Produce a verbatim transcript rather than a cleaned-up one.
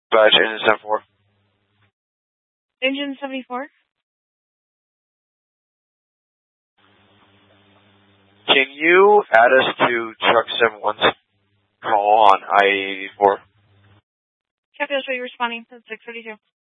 Badge engine seventy-four. Engine seventy-four. Can you add us to truck seven one's call on I eighty-four? Copy, that's what you're responding to six thirty-two.